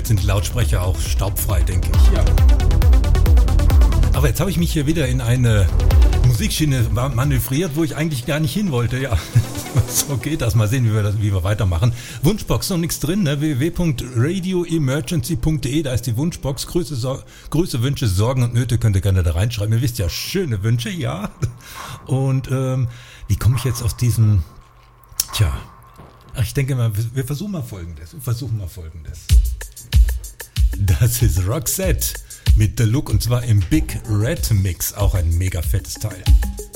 sind die Lautsprecher auch staubfrei, denke ich. Ja. Aber jetzt habe ich mich hier wieder in eine Musikschiene manövriert, wo ich eigentlich gar nicht hin wollte. Ja, so geht das. Mal sehen, wie wir weitermachen. Wunschbox, noch nichts drin, ne? www.radioemergency.de, da ist die Wunschbox. Grüße, Wünsche, Sorgen und Nöte könnt ihr gerne da reinschreiben. Ihr wisst ja, schöne Wünsche, ja. Und wie komme ich jetzt aus diesem... Tja, ich denke mal, wir versuchen mal Folgendes. Das ist Roxette mit The Look und zwar im Big Red Mix, auch ein mega fettes Teil.